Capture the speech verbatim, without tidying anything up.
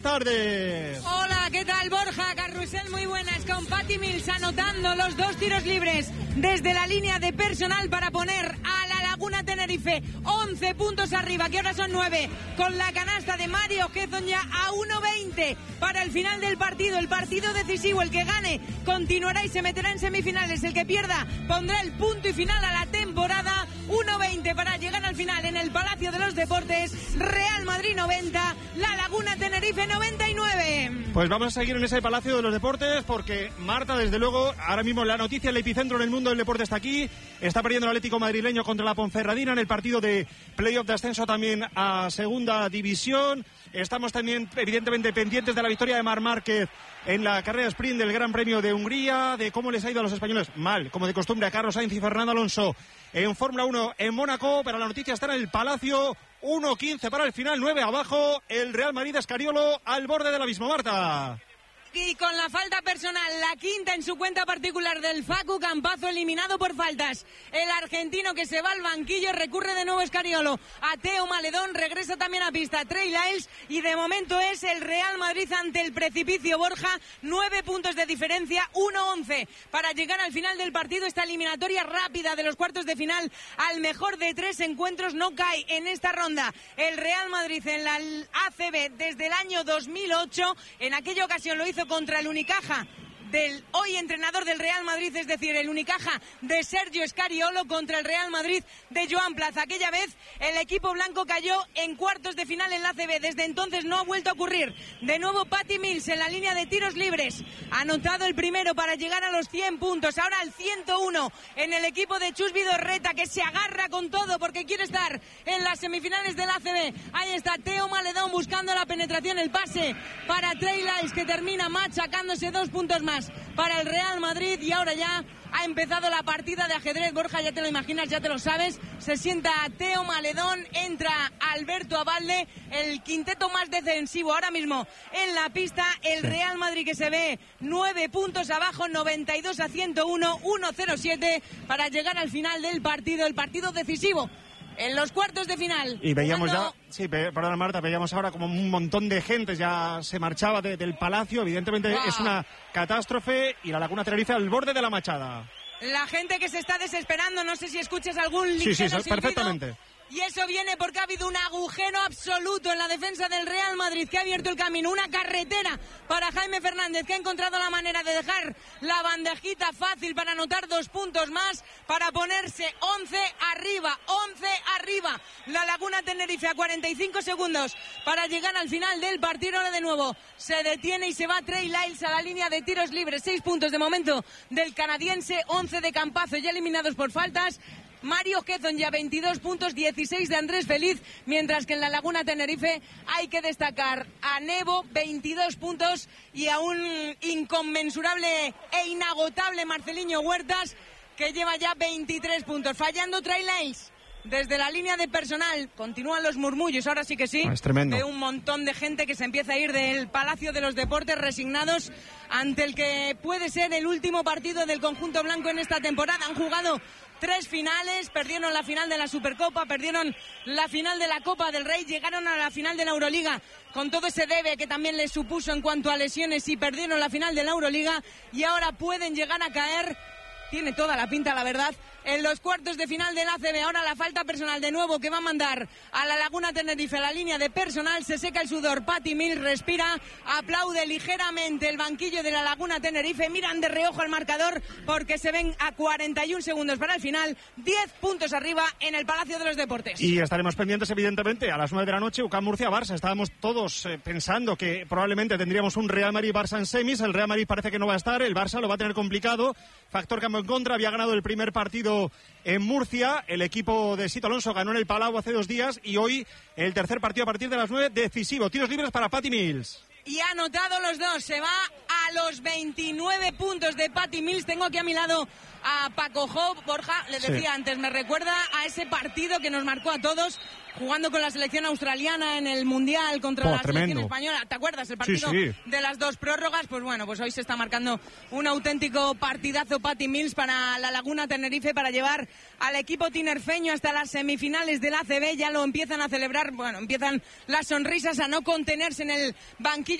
tardes. Hola, ¿qué tal, Borja? Carrusel, muy buenas, con Patty Mills anotando los dos tiros libres desde la línea de personal para poner a la Laguna Tenerife once puntos arriba, que ahora son nueve, con la canasta de Mario Hezon ya a uno veinte para el final del partido, el partido decisivo. El que gane continuará y se meterá en semifinales, el que pierda pondrá el punto y final a la temporada. Uno veinte para llegar al final en el Palacio de los Deportes. Real Madrid noventa, La Laguna Tenerife noventa y nueve. Pues vamos a seguir en ese Palacio de los Deportes porque Marta, desde luego, ahora mismo la noticia, el epicentro en el mundo del deporte está aquí. Está perdiendo el Atlético madrileño contra la Ponferradina en el partido de playoff de ascenso también a segunda división. Estamos también evidentemente pendientes de la victoria de Marc Márquez en la carrera sprint del Gran Premio de Hungría, de cómo les ha ido a los españoles, mal, como de costumbre, a Carlos Sainz y Fernando Alonso en Fórmula uno en Mónaco, pero la noticia está en el Palacio. Uno quince para el final, nueve abajo, el Real Madrid Escariolo al borde del abismo, Marta. Y con la falta personal, la quinta en su cuenta particular del Facu Campazo, eliminado por faltas. El argentino que se va al banquillo, recurre de nuevo Escariolo a Teo Maledón, regresa también a pista Trey Lyles, y de momento es el Real Madrid ante el precipicio, Borja. Nueve puntos de diferencia, uno once para llegar al final del partido. Esta eliminatoria rápida de los cuartos de final, al mejor de tres encuentros, no cae en esta ronda el Real Madrid en la A C B desde el año dos mil ocho. En aquella ocasión lo hizo contra el Unicaja del hoy entrenador del Real Madrid, es decir, el Unicaja de Sergio Scariolo contra el Real Madrid de Joan Plaza. Aquella vez el equipo blanco cayó en cuartos de final en la A C B. Desde entonces no ha vuelto a ocurrir. De nuevo Patty Mills en la línea de tiros libres, ha anotado el primero para llegar a los cien puntos. Ahora al ciento uno en el equipo de Chus Vidorreta, que se agarra con todo porque quiere estar en las semifinales de la A C B. Ahí está Teo Maledón buscando la penetración, el pase para Trey Lyles, que termina machacándose dos puntos más para el Real Madrid. Y ahora ya ha empezado la partida de ajedrez, Borja, ya te lo imaginas, ya te lo sabes. Se sienta Teo Maledón, entra Alberto Abalde, el quinteto más defensivo ahora mismo en la pista. El Real Madrid que se ve nueve puntos abajo, noventa y dos a ciento uno, uno cero siete para llegar al final del partido, el partido decisivo en los cuartos de final. Y veíamos jugando... ya, sí, perdona Marta, veíamos ahora como un montón de gente ya se marchaba de, del Palacio. Evidentemente wow. Es una catástrofe y la Laguna Tenerife al borde de la machada. La gente que se está desesperando, no sé si escuchas algún ligero Sí, sí, silbido. Perfectamente. Y eso viene porque ha habido un agujero absoluto en la defensa del Real Madrid, que ha abierto el camino, una carretera para Jaime Fernández, que ha encontrado la manera de dejar la bandejita fácil para anotar dos puntos más, para ponerse once arriba, once arriba. La Laguna Tenerife a cuarenta y cinco segundos para llegar al final del partido. Ahora de nuevo se detiene y se va Trey Lyles a la línea de tiros libres. Seis puntos de momento del canadiense, once de Campazo, ya eliminados por faltas. Mario Hezon ya veintidós puntos, dieciséis de Andrés Feliz, mientras que en la Laguna Tenerife hay que destacar a Nebo, veintidós puntos, y a un inconmensurable e inagotable Marceliño Huertas, que lleva ya veintitrés puntos. Fallando Trey Lyles desde la línea de personal. Continúan los murmullos, ahora sí que sí, es tremendo, de un montón de gente que se empieza a ir del Palacio de los Deportes, resignados ante el que puede ser el último partido del conjunto blanco en esta temporada. Han jugado tres finales, perdieron la final de la Supercopa, perdieron la final de la Copa del Rey, llegaron a la final de la Euroliga con todo ese debe que también les supuso en cuanto a lesiones, y perdieron la final de la Euroliga, y ahora pueden llegar a caer, tiene toda la pinta, la verdad, en los cuartos de final del A C B. Ahora la falta personal de nuevo, que va a mandar a la Laguna Tenerife a la línea de personal. Se seca el sudor, Patty Mills respira, aplaude ligeramente el banquillo de la Laguna Tenerife. Miran de reojo al marcador porque se ven a cuarenta y un segundos para el final. diez puntos arriba en el Palacio de los Deportes. Y estaremos pendientes, evidentemente, a las nueve de la noche, U C A M Murcia-Barça. Estábamos todos eh, pensando que probablemente tendríamos un Real Madrid-Barça en semis. El Real Madrid parece que no va a estar, el Barça lo va a tener complicado. Factor campo en contra, había ganado el primer partido en Murcia, el equipo de Sito Alonso ganó en el Palau hace dos días, y hoy el tercer partido a partir de las nueve, decisivo. Tiros libres para Patty Mills. Y ha anotado los dos, se va a los veintinueve puntos de Patty Mills. Tengo aquí a mi lado a Paco Job. Borja, le decía sí. antes, me recuerda a ese partido que nos marcó a todos, jugando con la selección australiana en el Mundial contra oh, la tremendo. selección española. ¿Te acuerdas? El partido sí, sí. de las dos prórrogas. Pues bueno, pues hoy se está marcando un auténtico partidazo Patty Mills para la Laguna Tenerife, para llevar al equipo tinerfeño hasta las semifinales del A C B. Ya lo empiezan a celebrar, bueno, empiezan las sonrisas a no contenerse en el banquillo